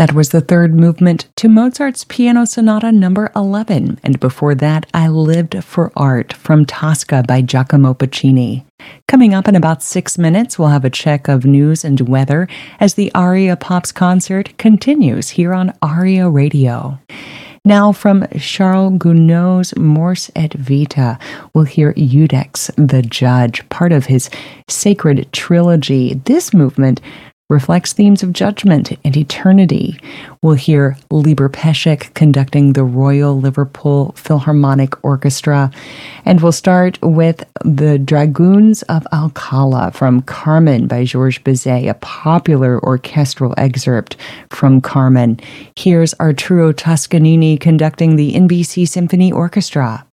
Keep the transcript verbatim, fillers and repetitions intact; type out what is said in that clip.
That was the third movement to Mozart's Piano Sonata number eleven, and before that, I Lived for Art from Tosca by Giacomo Puccini. Coming up in about six minutes, we'll have a check of news and weather as the Aria Pops concert continues here on Aria Radio. Now from Charles Gounod's Mors et Vita, we'll hear Iudex the Judge, part of his sacred trilogy. This movement reflects themes of judgment and eternity. We'll hear Liber Pesek conducting the Royal Liverpool Philharmonic Orchestra. And we'll start with the Dragoons of Alcala from Carmen by Georges Bizet, a popular orchestral excerpt from Carmen. Here's Arturo Toscanini conducting the N B C Symphony Orchestra.